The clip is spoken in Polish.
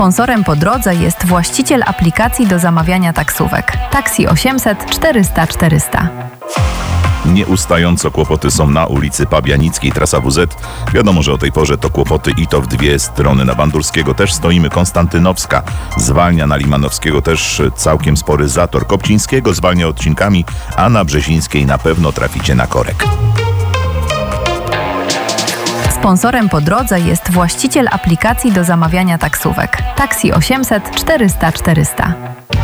Sponsorem po drodze jest właściciel aplikacji do zamawiania taksówek Taxi 800 400 400. Nieustająco kłopoty są na ulicy Pabianickiej, trasa WZ. Wiadomo, że o tej porze to kłopoty i to w dwie strony. Na Bandurskiego też stoimy, Konstantynowska zwalnia, na Limanowskiego też całkiem spory zator. Kopcińskiego zwalnia odcinkami, a na Brzezińskiej na pewno traficie na korek. Sponsorem po drodze jest właściciel aplikacji do zamawiania taksówek Taxi 800 400 400.